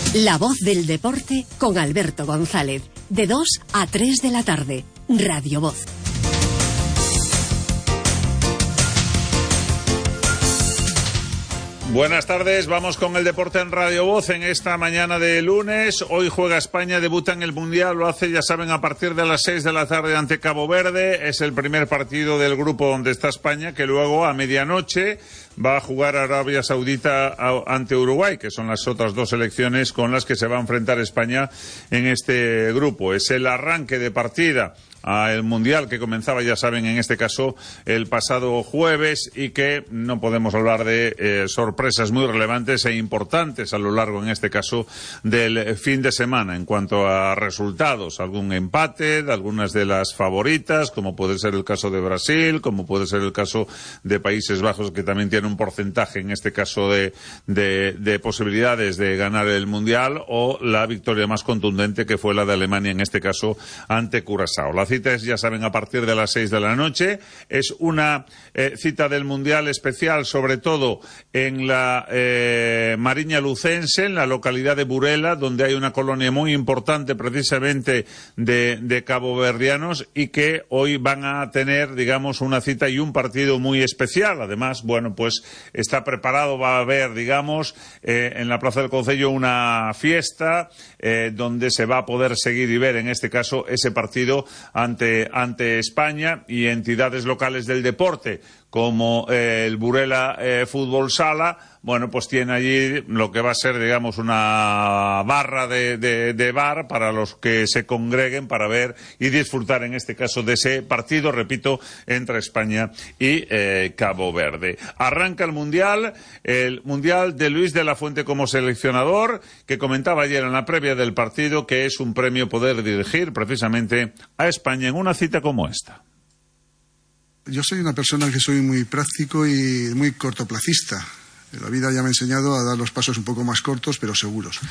La voz del deporte con Alberto González, de 2 a 3 de la tarde. Radio Voz. Buenas tardes, vamos con el deporte en Radio Voz en esta mañana de lunes. Hoy juega España, debuta en el Mundial, lo hace, ya saben, a partir de las 6 de la tarde ante Cabo Verde. Es el primer partido del grupo donde está España, que luego a medianoche va a jugar Arabia Saudita ante Uruguay, que son las otras dos selecciones con las que se va a enfrentar España en este grupo. Es el arranque de partida al Mundial que comenzaba, ya saben, en este caso el pasado jueves, y que no podemos hablar de sorpresas muy relevantes e importantes a lo largo, en este caso, del fin de semana en cuanto a resultados. Algún empate de algunas de las favoritas, como puede ser el caso de Brasil, como puede ser el caso de Países Bajos, que también tiene un porcentaje, en este caso, de posibilidades de ganar el Mundial, o la victoria más contundente, que fue la de Alemania, en este caso, ante Curazao. La cita es, ya saben, a partir de las 6 de la noche. Es una cita del Mundial especial, sobre todo en la Mariña Lucense, en la localidad de Burela, donde hay una colonia muy importante, precisamente, de caboverdianos, y que hoy van a tener, digamos, una cita y un partido muy especial. Además, bueno, pues está preparado, va a haber, digamos, en la Plaza del Concello una fiesta donde se va a poder seguir y ver, en este caso, ese partido ante España, y entidades locales del deporte como el Burela Fútbol Sala, bueno, pues tiene allí lo que va a ser, digamos, una barra de bar para los que se congreguen para ver y disfrutar, en este caso, de ese partido, repito, entre España y Cabo Verde. Arranca el Mundial de Luis de la Fuente como seleccionador, que comentaba ayer en la previa del partido que es un premio poder dirigir precisamente a España en una cita como esta. Yo soy una persona que soy muy práctico y muy cortoplacista. La vida ya me ha enseñado a dar los pasos un poco más cortos, pero seguros.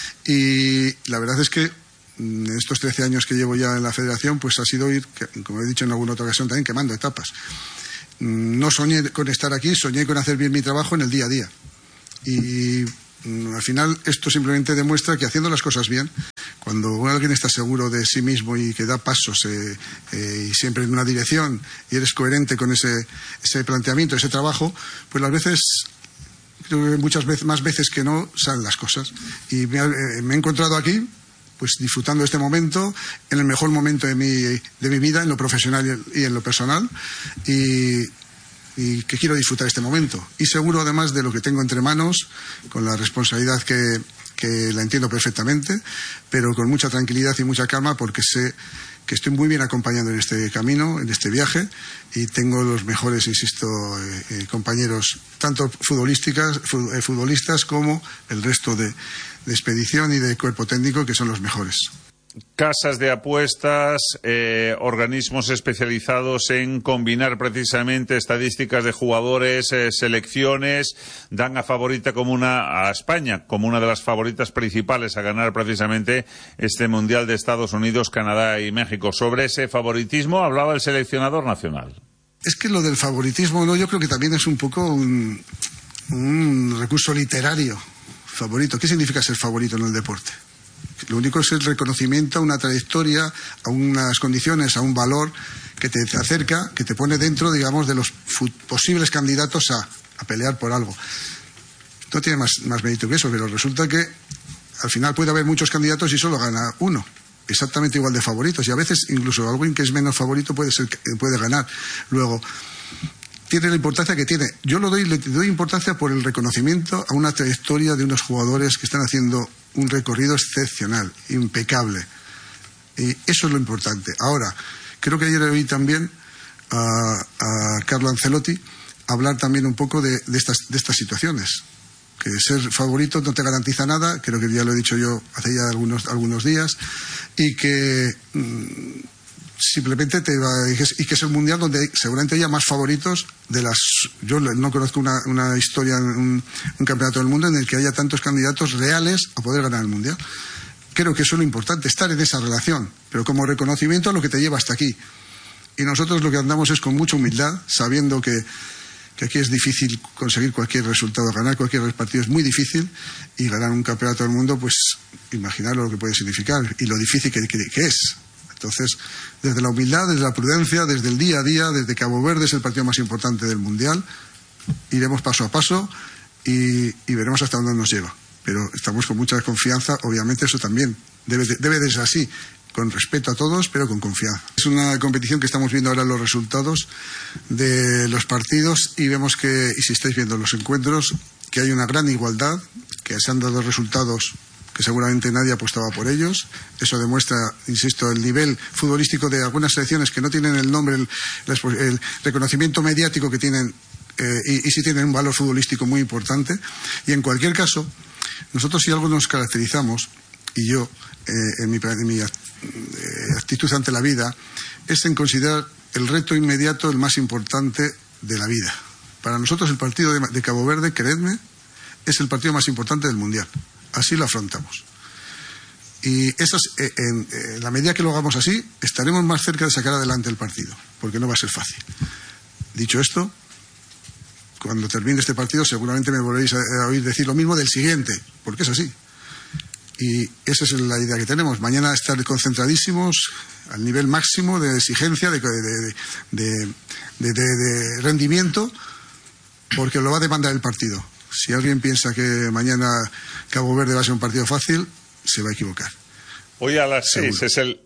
Y la verdad es que en estos 13 años que llevo ya en la federación, pues ha sido ir, como he dicho en alguna otra ocasión, también quemando etapas. No soñé con estar aquí, soñé con hacer bien mi trabajo en el día a día. Y al final esto simplemente demuestra que haciendo las cosas bien, cuando alguien está seguro de sí mismo y que da pasos y siempre en una dirección, y eres coherente con ese planteamiento, ese trabajo, pues las veces, creo que muchas veces, más veces que no, salen las cosas. Y me he encontrado aquí, pues disfrutando de este momento, en el mejor momento de mi vida, en lo profesional y en lo personal, y que quiero disfrutar este momento. Y seguro, además, de lo que tengo entre manos, con la responsabilidad que la entiendo perfectamente, pero con mucha tranquilidad y mucha calma, porque sé que estoy muy bien acompañado en este camino, en este viaje, y tengo los mejores, insisto, compañeros, tanto futbolistas como el resto de expedición y de cuerpo técnico, que son los mejores. Casas de apuestas, organismos especializados en combinar precisamente estadísticas de jugadores, selecciones, dan a España como una de las favoritas principales a ganar precisamente este Mundial de Estados Unidos, Canadá y México. Sobre ese favoritismo hablaba el seleccionador nacional. Es que lo del favoritismo, no, yo creo que también es un poco un recurso literario. Favorito, ¿qué significa ser favorito en el deporte? Lo único es el reconocimiento a una trayectoria, a unas condiciones, a un valor que te acerca, que te pone dentro, digamos, de los posibles candidatos a pelear por algo. No tiene más mérito que eso, pero resulta que al final puede haber muchos candidatos y solo gana uno, exactamente igual de favoritos, y a veces incluso alguien que es menos favorito puede ganar. Luego, tiene la importancia que tiene. Yo le doy importancia por el reconocimiento a una trayectoria de unos jugadores que están haciendo un recorrido excepcional, impecable. Y eso es lo importante. Ahora, creo que ayer oí también a Carlo Ancelotti hablar también un poco de estas situaciones. Que ser favorito no te garantiza nada, creo que ya lo he dicho yo hace ya algunos días, y que simplemente y que es el mundial donde seguramente haya más favoritos yo no conozco una historia, un campeonato del mundo en el que haya tantos candidatos reales a poder ganar el mundial. Creo que eso es lo importante, estar en esa relación, pero como reconocimiento a lo que te lleva hasta aquí. Y nosotros lo que andamos es con mucha humildad, sabiendo que que aquí es difícil conseguir cualquier resultado, ganar cualquier partido es muy difícil, y ganar un campeonato del mundo, pues imaginar lo que puede significar y lo difícil que es. Entonces, desde la humildad, desde la prudencia, desde el día a día, desde Cabo Verde es el partido más importante del Mundial, iremos paso a paso y veremos hasta dónde nos lleva. Pero estamos con mucha confianza, obviamente eso también debe de ser así, con respeto a todos, pero con confianza. Es una competición que estamos viendo ahora los resultados de los partidos y vemos que, y si estáis viendo los encuentros, que hay una gran igualdad, que se han dado resultados que seguramente nadie apostaba por ellos. Eso demuestra, insisto, el nivel futbolístico de algunas selecciones que no tienen el nombre, el reconocimiento mediático que tienen, y sí tienen un valor futbolístico muy importante. Y en cualquier caso, nosotros si algo nos caracterizamos, y yo, en mi actitud ante la vida, es en considerar el reto inmediato el más importante de la vida. Para nosotros el partido de Cabo Verde, creedme, es el partido más importante del Mundial. Así lo afrontamos. Y en la medida que lo hagamos así, estaremos más cerca de sacar adelante el partido, porque no va a ser fácil. Dicho esto, cuando termine este partido seguramente me volveréis a oír decir lo mismo del siguiente, porque es así. Y esa es la idea que tenemos. Mañana estar concentradísimos al nivel máximo de exigencia, de rendimiento, porque lo va a demandar el partido. Si alguien piensa que mañana Cabo Verde va a ser un partido fácil, se va a equivocar. Hoy a las 6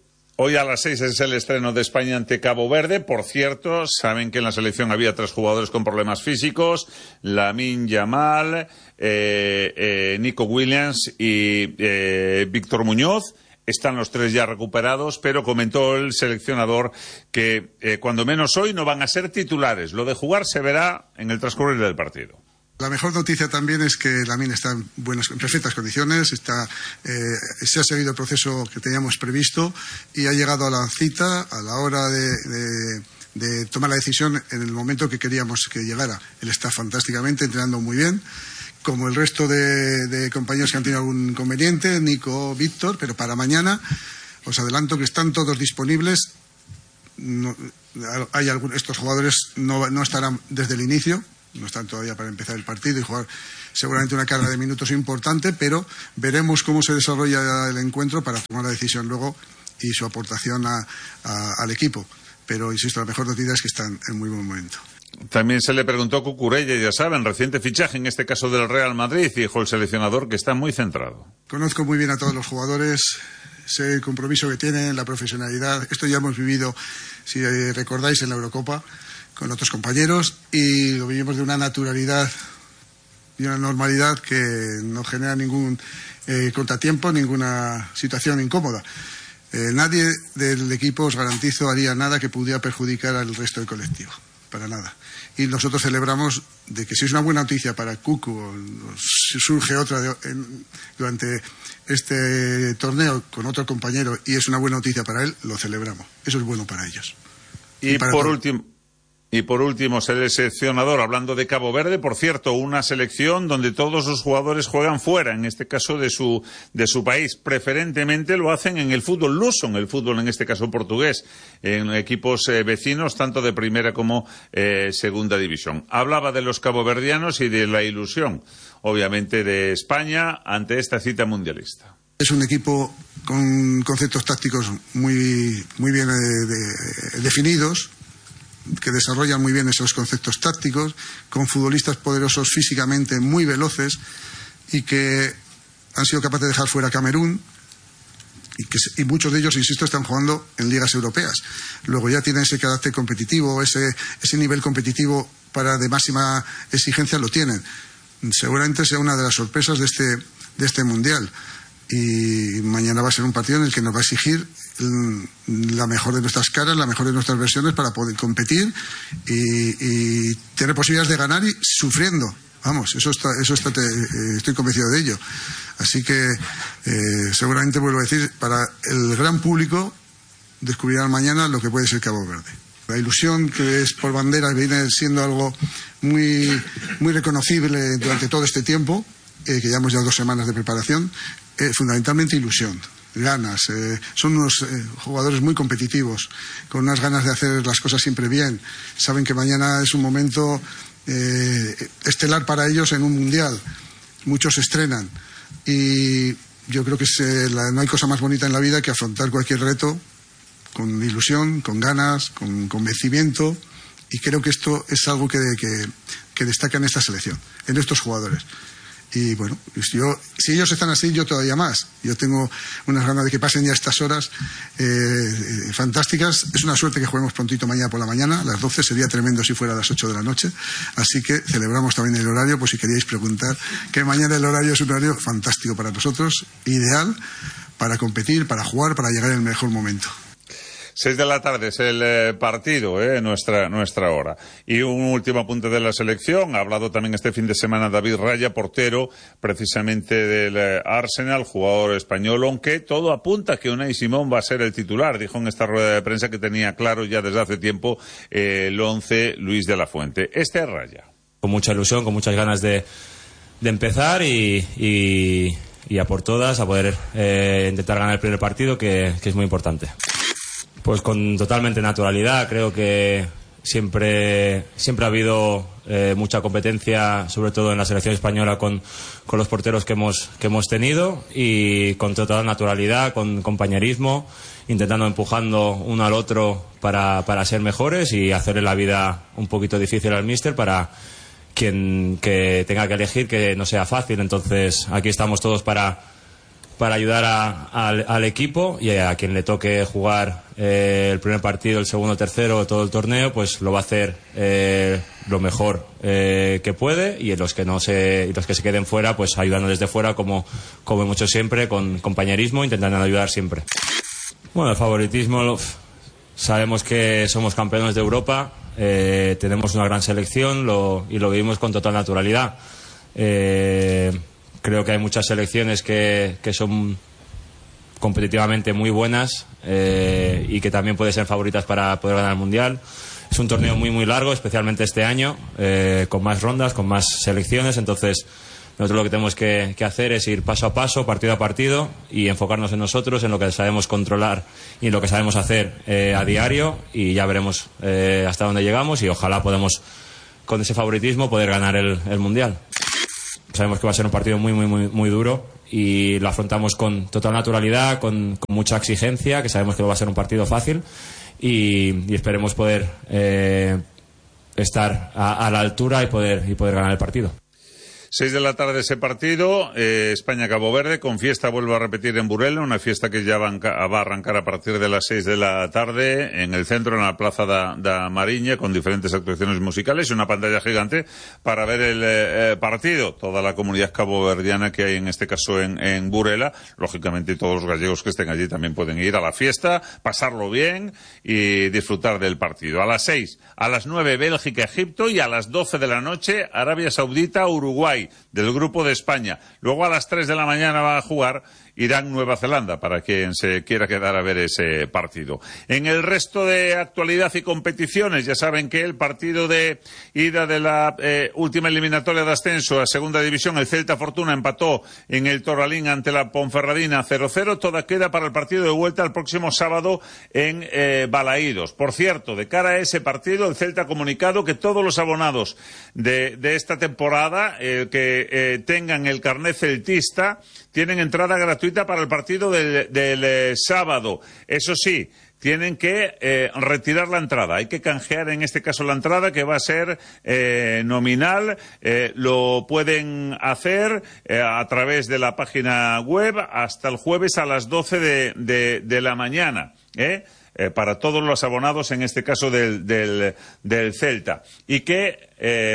es el estreno de España ante Cabo Verde. Por cierto, saben que en la selección había 3 jugadores con problemas físicos: Lamine Yamal, Nico Williams y Víctor Muñoz. Están los 3 ya recuperados, pero comentó el seleccionador que cuando menos hoy no van a ser titulares. Lo de jugar se verá en el transcurrir del partido. La mejor noticia también es que Lamine está en perfectas condiciones, se ha seguido el proceso que teníamos previsto y ha llegado a la cita a la hora de tomar la decisión en el momento que queríamos que llegara. Él está fantásticamente, entrenando muy bien, como el resto de compañeros que han tenido algún inconveniente, Nico, Víctor, pero para mañana os adelanto que están todos disponibles. Estos jugadores no estarán desde el inicio, no están todavía para empezar el partido y jugar seguramente una carga de minutos importante, pero veremos cómo se desarrolla el encuentro para tomar la decisión luego y su aportación al equipo. Pero, insisto, la mejor noticia es que están en muy buen momento. También se le preguntó a Cucurella, ya saben, reciente fichaje en este caso del Real Madrid, y dijo el seleccionador que está muy centrado. Conozco muy bien a todos los jugadores, sé el compromiso que tienen, la profesionalidad. Esto ya hemos vivido, si recordáis, en la Eurocopa con otros compañeros, y lo vivimos de una naturalidad y una normalidad que no genera ningún contratiempo, ninguna situación incómoda. Nadie del equipo, os garantizo, haría nada que pudiera perjudicar al resto del colectivo, para nada. Y nosotros celebramos de que si es una buena noticia para Cucu, o si surge otra durante este torneo con otro compañero y es una buena noticia para él, lo celebramos. Eso es bueno para ellos. Y por último, el seleccionador, hablando de Cabo Verde, por cierto, una selección donde todos los jugadores juegan fuera, en este caso de su país. Preferentemente lo hacen en el fútbol luso, en el fútbol, en este caso portugués, en equipos vecinos, tanto de primera como segunda división. Hablaba de los caboverdianos y de la ilusión, obviamente, de España ante esta cita mundialista. Es un equipo con conceptos tácticos muy bien definidos, que desarrollan muy bien esos conceptos tácticos, con futbolistas poderosos físicamente, muy veloces, y que han sido capaces de dejar fuera a Camerún, y muchos de ellos, insisto, están jugando en ligas europeas. Luego ya tienen ese carácter competitivo, ese nivel competitivo de máxima exigencia, lo tienen. Seguramente sea una de las sorpresas de este Mundial. Y mañana va a ser un partido en el que nos va a exigir la mejor de nuestras caras, la mejor de nuestras versiones para poder competir y tener posibilidades de ganar y sufriendo. Vamos, estoy convencido de ello. Así que seguramente, vuelvo a decir, para el gran público descubrirán mañana lo que puede ser Cabo Verde. La ilusión, que es por bandera, viene siendo algo muy, muy reconocible durante todo este tiempo, que llevamos ya 2 semanas de preparación. Fundamentalmente ilusión, ganas. Son unos jugadores muy competitivos, con unas ganas de hacer las cosas siempre bien. Saben que mañana es un momento estelar para ellos en un mundial. Muchos estrenan y yo creo que no hay cosa más bonita en la vida que afrontar cualquier reto con ilusión, con ganas, con convencimiento, y creo que esto es algo que destaca en esta selección, en estos jugadores. Y bueno, si ellos están así, yo todavía más. Yo tengo unas ganas de que pasen ya estas horas fantásticas. Es una suerte que juguemos prontito mañana por la mañana, a las 12. Sería tremendo si fuera a las 8 de la noche. Así que celebramos también el horario, por si queríais preguntar, que mañana el horario es un horario fantástico para nosotros, ideal para competir, para jugar, para llegar en el mejor momento. 6 de la tarde es el partido, nuestra hora. Y un último apunte de la selección. Ha hablado también este fin de semana David Raya, portero precisamente del Arsenal, jugador español, aunque todo apunta que Unai Simón va a ser el titular. Dijo en esta rueda de prensa que tenía claro ya desde hace tiempo el 11 Luis de la Fuente. Este es Raya. Con mucha ilusión, con muchas ganas de empezar y a por todas, a poder intentar ganar el primer partido, que es muy importante. Pues con totalmente naturalidad. Creo que siempre ha habido mucha competencia, sobre todo en la selección española, con los porteros que hemos tenido, y con total naturalidad, con compañerismo, intentando empujando uno al otro para ser mejores y hacerle la vida un poquito difícil al míster para quien que tenga que elegir, que no sea fácil. Entonces aquí estamos todos para ayudar al equipo, y a quien le toque jugar el primer partido, el segundo, el tercero, todo el torneo, pues lo va a hacer lo mejor que puede, y los que se queden fuera, pues ayudando desde fuera, como hemos hecho siempre, con compañerismo, intentando ayudar siempre. Bueno, el favoritismo, sabemos que somos campeones de Europa, tenemos una gran selección y lo vivimos con total naturalidad. Creo que hay muchas selecciones que son competitivamente muy buenas y que también pueden ser favoritas para poder ganar el Mundial. Es un torneo muy muy largo, especialmente este año, con más rondas, con más selecciones. Entonces nosotros lo que tenemos que hacer es ir paso a paso, partido a partido, y enfocarnos en nosotros, en lo que sabemos controlar y en lo que sabemos hacer a diario, y ya veremos hasta dónde llegamos, y ojalá podamos, con ese favoritismo, poder ganar el Mundial. Sabemos que va a ser un partido muy muy muy muy duro, y lo afrontamos con total naturalidad, con mucha exigencia, que sabemos que no va a ser un partido fácil, y esperemos poder estar a la altura y poder ganar el partido. 6 de la tarde ese partido, España-Cabo Verde, con fiesta, vuelvo a repetir, en Burela, una fiesta que ya va a arrancar a partir de las 6 de la tarde en el centro, en la Plaza da Mariña, con diferentes actuaciones musicales y una pantalla gigante para ver el partido. Toda la comunidad caboverdiana que hay, en este caso en Burela, lógicamente todos los gallegos que estén allí también pueden ir a la fiesta, pasarlo bien y disfrutar del partido. A las 6, a las 9 Bélgica-Egipto, y a las 12 de la noche Arabia Saudita-Uruguay, del grupo de España. Luego a las 3 de la mañana va a jugar Irán-Nueva Zelanda, para quien se quiera quedar a ver ese partido. En el resto de actualidad y competiciones, ya saben que el partido de ida de la última eliminatoria de ascenso a Segunda División, el Celta Fortuna empató en el Toralín ante la Ponferradina 0-0. Toda queda para el partido de vuelta el próximo sábado en Balaídos. Por cierto, de cara a ese partido, el Celta ha comunicado que todos los abonados de esta temporada que tengan el carnet celtista tienen entrada gratuita para el partido del sábado. Eso sí, tienen que retirar la entrada. Hay que canjear, en este caso, la entrada, que va a ser nominal. Lo pueden hacer a través de la página web hasta el jueves a las 12 de la mañana. Para todos los abonados, en este caso del Celta, y que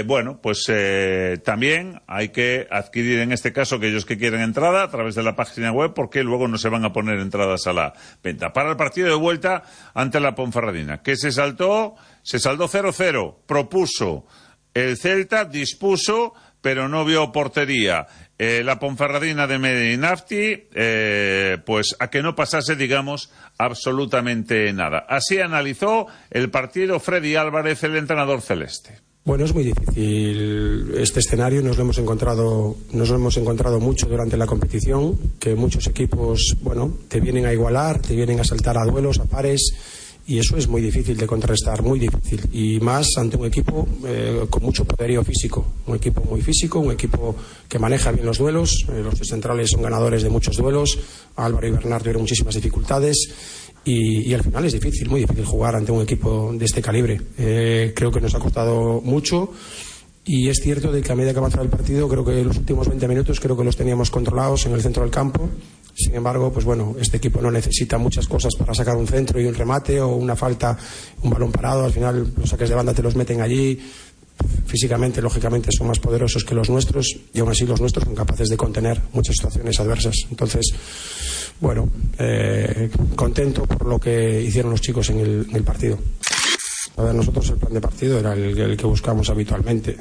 también hay que adquirir, en este caso, aquellos que quieren entrada a través de la página web, porque luego no se van a poner entradas a la venta. Para el partido de vuelta ante la Ponferradina, que se saldó 0-0, propuso el Celta, dispuso, pero no vio portería. La Ponferradina de Medinafti, pues a que no pasase, digamos, absolutamente nada. Así analizó el partido Freddy Álvarez, el entrenador celeste. Bueno, es muy difícil este escenario, nos lo hemos encontrado mucho durante la competición, que muchos equipos, te vienen a igualar, te vienen a saltar a duelos, a pares, Y eso es muy difícil de contrarrestar, muy difícil. Y más ante un equipo con mucho poderío físico. Un equipo muy físico, un equipo que maneja bien los duelos. Los tres centrales son ganadores de muchos duelos. Álvaro y Bernard tuvieron muchísimas dificultades. Y al final es difícil, muy difícil jugar ante un equipo de este calibre. Creo que nos ha costado mucho. Y es cierto de que a medida que avanzaba el partido, creo que los últimos 20 minutos creo que los teníamos controlados en el centro del campo. Sin embargo, pues bueno, este equipo no necesita muchas cosas para sacar un centro y un remate o una falta, un balón parado. Al final los saques de banda te los meten allí. Físicamente, lógicamente, son más poderosos que los nuestros y aún así los nuestros son capaces de contener muchas situaciones adversas. Entonces, bueno, contento por lo que hicieron los chicos en el partido. A ver, nosotros el plan de partido era el que buscamos habitualmente.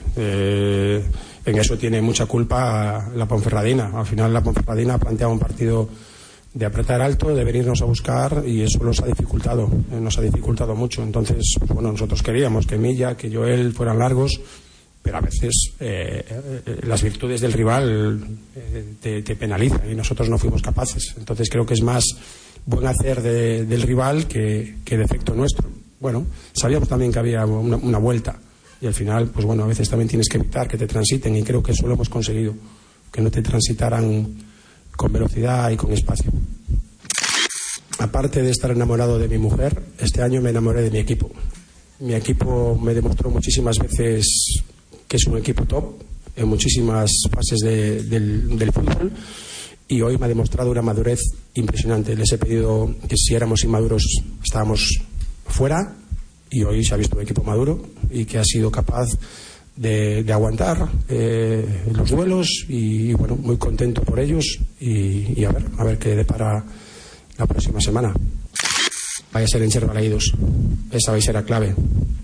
En eso tiene mucha culpa la Ponferradina. Al final la Ponferradina planteaba un partido de apretar alto, de venirnos a buscar y eso nos ha dificultado mucho. Entonces, bueno, nosotros queríamos que Milla, que Joel fueran largos, pero a veces las virtudes del rival te penalizan y nosotros no fuimos capaces. Entonces creo que es más buen hacer del rival que defecto nuestro. Bueno, sabíamos también que había una vuelta y al final, pues bueno, a veces también tienes que evitar que te transiten y creo que eso lo hemos conseguido, que no te transitaran con velocidad y con espacio. Aparte de estar enamorado de mi mujer, este año me enamoré de mi equipo. Mi equipo me demostró muchísimas veces que es un equipo top en muchísimas fases del fútbol y hoy me ha demostrado una madurez impresionante. Les he pedido que si éramos inmaduros estábamos fuera y hoy se ha visto un equipo maduro y que ha sido capaz de aguantar los duelos y bueno, muy contento por ellos y a ver qué depara la próxima semana. Vaya a ser en Ser Balaídos, esa vai ser a clave.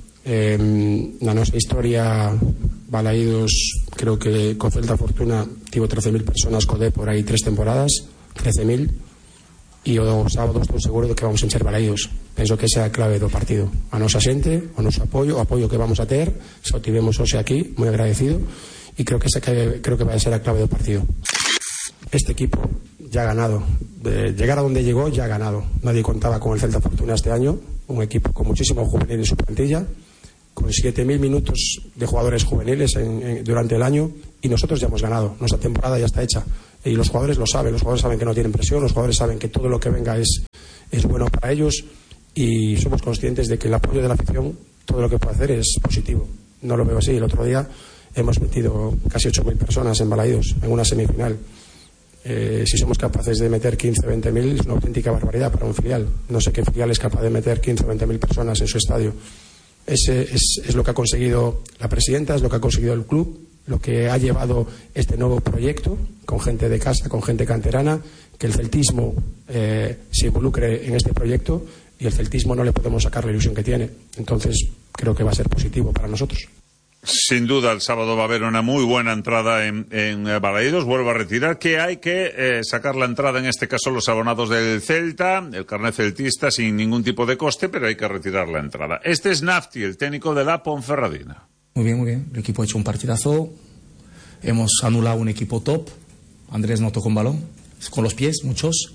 Na nosa historia Balaídos creo que con Celta Fortuna tivo 13.000 personas co D por aí 3 temporadas, 13.000 e o sábado estou seguro de que vamos encher Balaídos. Penso que esa é a clave do partido, a nosa xente, o noso apoio, o apoio que vamos a ter, se o tivemos hoxe aquí, moi agradecido e creo que vai a ser a clave do partido. Este equipo ya ha ganado, de llegar a donde llegó ya ha ganado. Nadie contaba con el Celta Fortuna este año, un equipo con muchísimo juvenil en su plantilla, con 7.000 minutos de jugadores juveniles durante el año y nosotros ya hemos ganado, nuestra temporada ya está hecha y los jugadores lo saben, los jugadores saben que no tienen presión, los jugadores saben que todo lo que venga es bueno para ellos y somos conscientes de que el apoyo de la afición, todo lo que puede hacer es positivo. No lo veo así. El otro día hemos metido casi 8.000 personas en Balaídos en una semifinal. Si somos capaces de meter 15 o 20.000 es una auténtica barbaridad para un filial. No sé qué filial es capaz de meter 15 o 20.000 personas en su estadio. Ese es lo que ha conseguido la presidenta, es lo que ha conseguido el club, lo que ha llevado este nuevo proyecto con gente de casa, con gente canterana, que el celtismo se involucre en este proyecto y el celtismo no le podemos sacar la ilusión que tiene. Entonces creo que va a ser positivo para nosotros. Sin duda, el sábado va a haber una muy buena entrada en Balaídos. Vuelvo a retirar que hay que sacar la entrada, en este caso los abonados del Celta, el carnet celtista, sin ningún tipo de coste, pero hay que retirar la entrada. Este es Nafti, el técnico de la Ponferradina. Muy bien, muy bien. El equipo ha hecho un partidazo. Hemos anulado un equipo top. Andrés no tocó un balón, con los pies, muchos.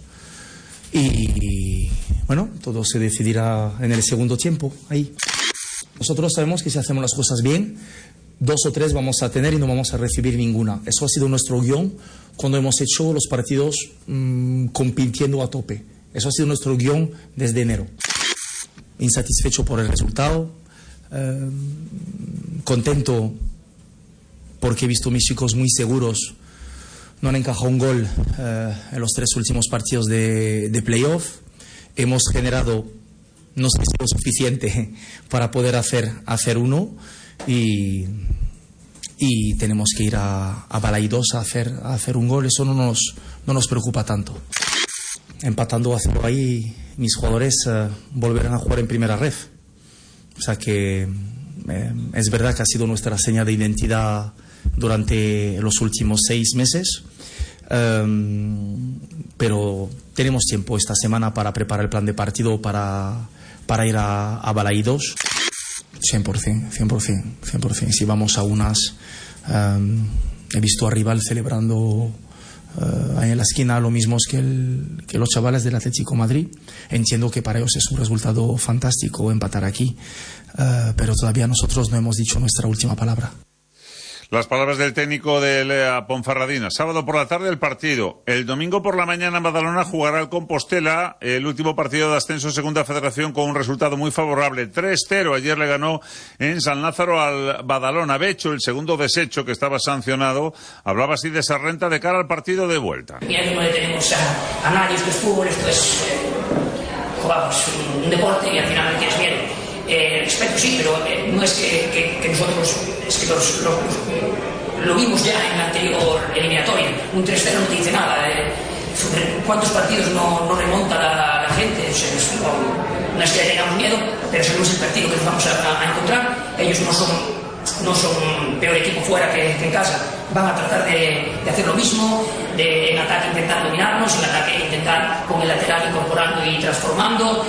Y bueno, todo se decidirá en el segundo tiempo, ahí. Nosotros sabemos que si hacemos las cosas bien, 2 o 3 vamos a tener y no vamos a recibir ninguna. Eso ha sido nuestro guión cuando hemos hecho los partidos compitiendo a tope. Eso ha sido nuestro guión desde enero. Insatisfecho por el resultado, contento porque he visto a mis chicos muy seguros. No han encajado un gol en los 3 últimos partidos de playoff. Hemos generado, no sé si es lo suficiente para poder hacer uno y tenemos que ir a Balaídos a hacer un gol. Eso no nos preocupa tanto. Empatando a 0 ahí, mis jugadores volverán a jugar en primera ref. O sea que es verdad que ha sido nuestra señal de identidad durante los últimos 6 meses, pero tenemos tiempo esta semana para preparar el plan de partido para ir a Balaídos. 100%. Si vamos a unas, he visto a rival celebrando ahí en la esquina lo mismo que los chavales del Atlético de Madrid. Entiendo que para ellos es un resultado fantástico empatar aquí, pero todavía nosotros no hemos dicho nuestra última palabra. Las palabras del técnico del Ponferradina. Sábado por la tarde el partido. El domingo por la mañana en Badalona jugará el Compostela el último partido de ascenso en Segunda Federación con un resultado muy favorable. 3-0. Ayer le ganó en San Lázaro al Badalona. Becho, el segundo desecho que estaba sancionado, hablaba así de esa renta de cara al partido de vuelta. Mira que no le tenemos a nadie, esto es fútbol, esto es jugamos un deporte y al final no tienes miedo. Respeto sí, pero no es que nosotros, es que lo vimos ya en la anterior eliminatoria. Un 3-0 no te dice nada. ¿Cuántos partidos no remonta la gente? No es que tengamos miedo, pero sabemos el partido que nos vamos a encontrar. Ellos no son peor equipo fuera que en casa. Van a tratar de hacer lo mismo, en ataque intentar dominarnos, en ataque intentar con el lateral incorporando y transformando.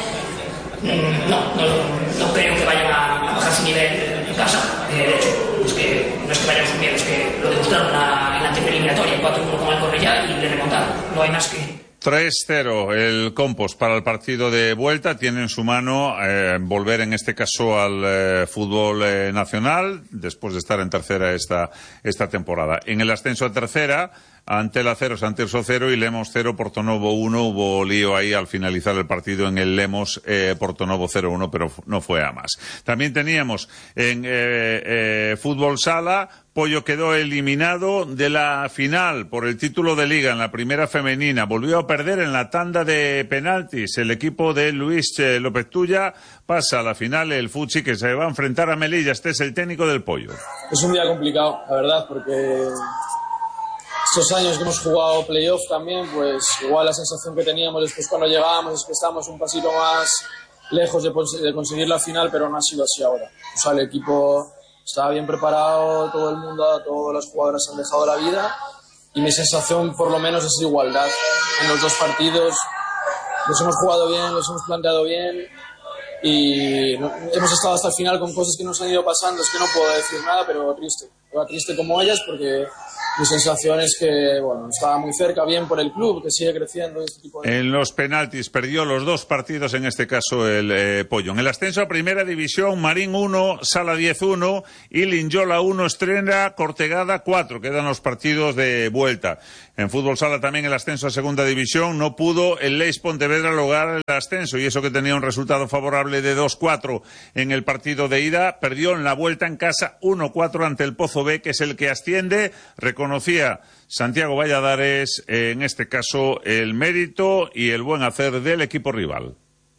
No creo que vayan a bajar su nivel en casa. De hecho, no es que vayan a subir, es que lo demostraron en la anterior eliminatoria, 4-1 con el Cornellá y le remontaron. No hay más que... 3-0 el Compos para el partido de vuelta. Tiene en su mano volver en este caso al fútbol nacional después de estar en tercera esta temporada. En el ascenso a tercera, Antela 0, Santirso 0 y Lemos 0, Portonovo 1. Hubo lío ahí al finalizar el partido en el Lemos, Portonovo 0-1, pero no fue a más. También teníamos en fútbol sala, Pollo quedó eliminado de la final por el título de liga en la primera femenina. Volvió a perder en la tanda de penaltis. El equipo de Luis López Tulla pasa a la final el Futsi, que se va a enfrentar a Melilla. Este es el técnico del Pollo. Es un día complicado, la verdad, porque estos años que hemos jugado playoff también, pues igual la sensación que teníamos después cuando llegábamos es que estábamos un pasito más lejos de conseguir la final, pero no ha sido así ahora. O sea, el equipo estaba bien preparado, todo el mundo, todas las jugadoras han dejado la vida y mi sensación por lo menos es igualdad. En los dos partidos los hemos jugado bien, los hemos planteado bien y hemos estado hasta el final con cosas que nos han ido pasando. Es que no puedo decir nada, pero triste como ellas, porque mi sensación es que estaba muy cerca, bien por el club, que sigue creciendo. Este tipo de... En los penaltis perdió los dos partidos, en este caso el Pollo. En el ascenso a Primera División, Marín 1, Sala 10 1 y Linyola 1, Estrella, Cortegada 4. Quedan los partidos de vuelta. En fútbol sala también el ascenso a Segunda División. No pudo el Leis Pontevedra lograr el ascenso, y eso que tenía un resultado favorable de 2-4 en el partido de ida. Perdió en la vuelta en casa 1-4 ante el Pozo B, que es el que asciende. Reconocía Santiago Valladares, en este caso, el mérito y el buen hacer del equipo rival.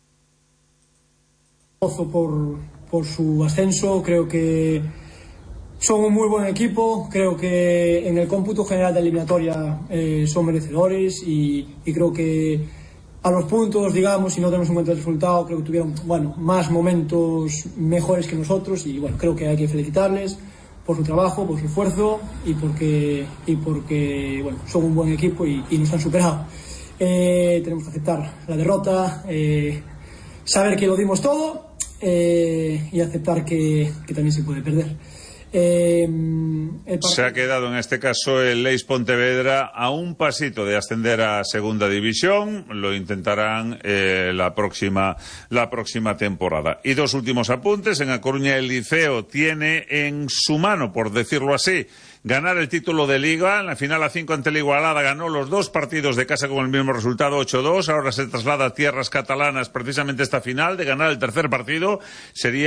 Pozo por su ascenso, creo que son un muy buen equipo, creo que en el cómputo general de eliminatoria son merecedores y creo que a los puntos, digamos, si no tenemos en cuenta el resultado, creo que tuvieron más momentos mejores que nosotros y creo que hay que felicitarles por su trabajo, por su esfuerzo y porque son un buen equipo y nos han superado. Tenemos que aceptar la derrota, saber que lo dimos todo y aceptar que también se puede perder. Se ha quedado en este caso el Leis Pontevedra a un pasito de ascender a Segunda División. Lo intentarán la próxima temporada. Y dos últimos apuntes. En A Coruña el Liceo tiene en su mano, por decirlo así, ganar el título de Liga. En la final a 5 ante la Igualada ganó los dos partidos de casa con el mismo resultado, 8-2. Ahora se traslada a tierras catalanas precisamente esta final. De ganar el tercer partido sería